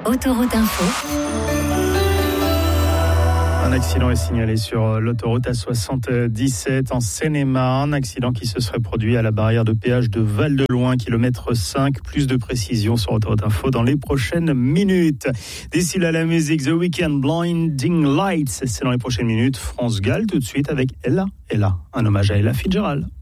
Autoroute Info. Un accident est signalé sur l'autoroute A77 en Seine-et-Marne. Accident qui se serait produit à la barrière de péage de Val-de-Loing, kilomètre 5. Plus de précisions sur Autoroute Info dans les prochaines minutes. D'ici là, la musique The Weeknd, Blinding Lights. C'est dans les prochaines minutes. France Gall tout de suite avec Ella. Un hommage à Ella Fitzgerald.